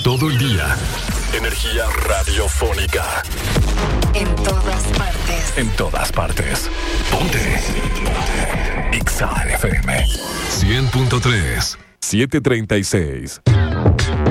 todo el día. Energía radiofónica. En todas partes. En todas partes. Ponte. Exa FM 100.3 736.